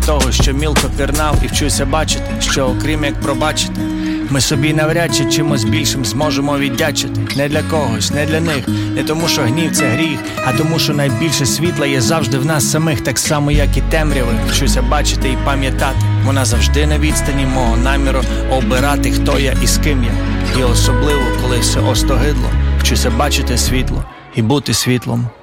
того, що мілко пірнав, і вчуся бачити, що окрім як пробачити, ми собі навряд чи чимось більшим зможемо віддячити. Не для когось, не для них, не тому що гнів це гріх, а тому що найбільше світла є завжди в нас самих, так само як і темряви. Вчуся бачити і пам'ятати, вона завжди на відстані мого наміру обирати, хто я і з ким я. І особливо, коли все остогидло, вчуся бачити світло і бути світлом.